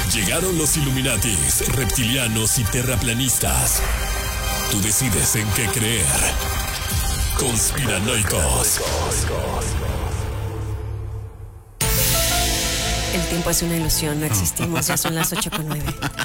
Llegaron los Illuminatis, reptilianos y terraplanistas. Tú decides en qué creer. Conspiranoicos. El tiempo es una ilusión, no existimos, ya son las 8:09.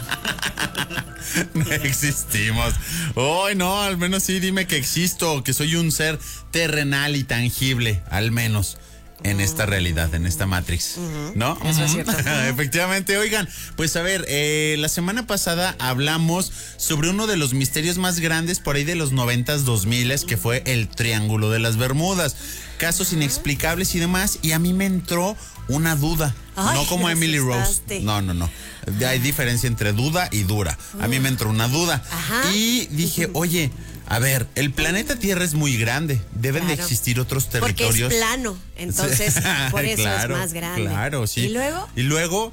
No existimos. Ay, no, al menos sí dime que existo, que soy un ser terrenal y tangible, al menos en esta realidad, en esta Matrix, ¿no? Eso es cierto. Efectivamente, oigan, pues a ver, la semana pasada hablamos sobre uno de los misterios más grandes por ahí de los 90s, 2000s, que fue el Triángulo de las Bermudas. Casos inexplicables y demás, y a mí me entró una duda. Ay, no como me Emily Rose. asustaste. No. Hay diferencia entre duda y dura. A mí me entró una duda. Ajá. Y dije, oye, a ver, el planeta Tierra es muy grande. Deben de existir otros territorios. Porque es plano, entonces por eso Claro, es más grande. Claro, sí. ¿Y luego?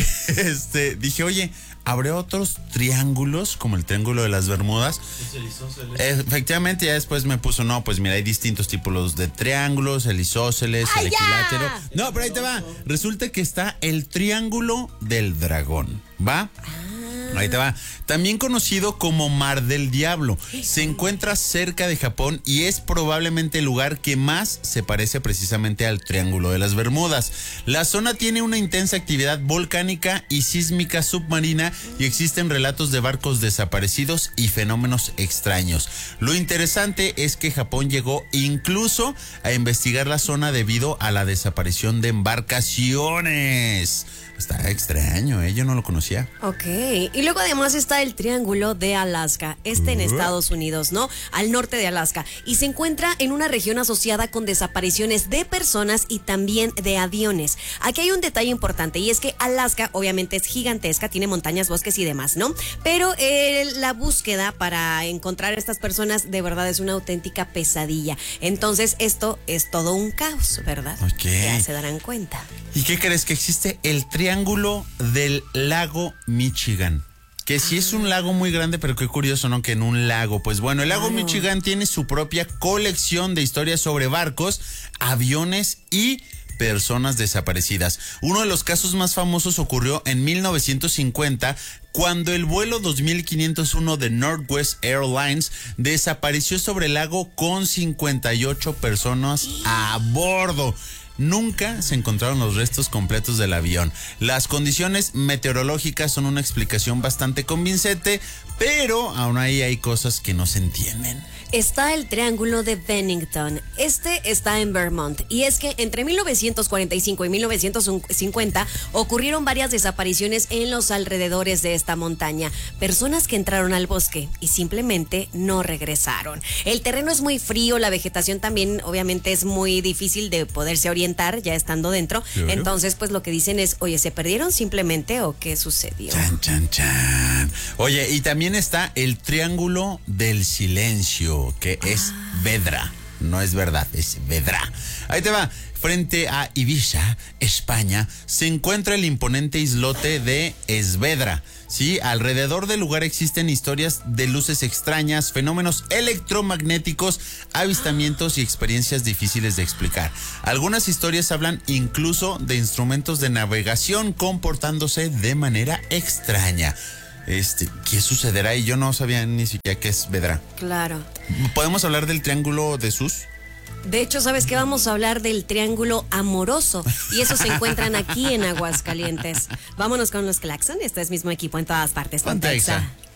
Dije, oye, ¿habrá otros triángulos como el Triángulo de las Bermudas? Efectivamente, ya después me puso, no, pues mira, hay distintos tipos de triángulos, el isósceles, el equilátero. No, pero ahí te va. Resulta que está el Triángulo del Dragón, ¿va? Ahí te va. También conocido como Mar del Diablo. Se encuentra cerca de Japón y es probablemente el lugar que más se parece precisamente al Triángulo de las Bermudas. La zona tiene una intensa actividad volcánica y sísmica submarina y existen relatos de barcos desaparecidos y fenómenos extraños. Lo interesante es que Japón llegó incluso a investigar la zona debido a la desaparición de embarcaciones. Está extraño, yo no lo conocía. Ok, y luego además está el Triángulo de Alaska, en Estados Unidos, ¿no? Al norte de Alaska, y se encuentra en una región asociada con desapariciones de personas y también de aviones. Aquí hay un detalle importante, y es que Alaska obviamente es gigantesca, tiene montañas, bosques y demás, ¿no? Pero la búsqueda para encontrar a estas personas de verdad es una auténtica pesadilla. Entonces esto es todo un caos, ¿verdad? Ok. Ya se darán cuenta. ¿Y qué crees? Que existe el Triángulo del Lago Michigan. Que sí es un lago muy grande, pero qué curioso, ¿no? Que en un lago. Pues bueno, el lago Michigan tiene su propia colección de historias sobre barcos, aviones y personas desaparecidas. Uno de los casos más famosos ocurrió en 1950, cuando el vuelo 2501 de Northwest Airlines desapareció sobre el lago con 58 personas a bordo. Nunca se encontraron los restos completos del avión. Las condiciones meteorológicas son una explicación bastante convincente, pero aún ahí hay cosas que no se entienden. Está el Triángulo de Bennington. Está en Vermont. Y es que entre 1945 y 1950 ocurrieron varias desapariciones en los alrededores de esta montaña. Personas que entraron al bosque y simplemente no regresaron. El terreno es muy frío, la vegetación también obviamente es muy difícil de poderse orientar ya estando dentro. ¿Claro? Entonces, pues lo que dicen es, oye, ¿se perdieron simplemente o qué sucedió? Chan. Oye, y también está el Triángulo del Silencio, que es Vedra. No es verdad, es Vedra. Ahí te va. Frente a Ibiza, España, se encuentra el imponente islote de Esvedra. Sí, alrededor del lugar existen historias de luces extrañas, fenómenos electromagnéticos, avistamientos y experiencias difíciles de explicar. Algunas historias hablan incluso de instrumentos de navegación comportándose de manera extraña. ¿Qué sucederá? Y yo no sabía ni siquiera qué es Vedra. Claro. ¿Podemos hablar del Triángulo de Sus? De hecho, ¿sabes qué? Vamos a hablar del Triángulo Amoroso. Y esos se encuentran aquí en Aguascalientes. Vámonos con los Claxon. Este es mismo equipo en todas partes. Ponte Exa.